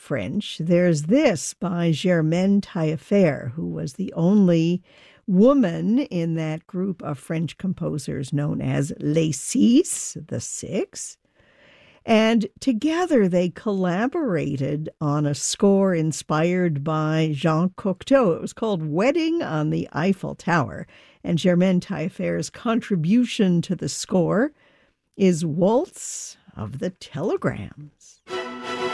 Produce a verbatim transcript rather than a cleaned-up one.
French, there's this by Germaine Taillefer, who was the only woman in that group of French composers known as Les Six, the Six. And together they collaborated on a score inspired by Jean Cocteau. It was called Wedding on the Eiffel Tower. And Germaine Taillefer's contribution to the score is Waltz of the Telegrams.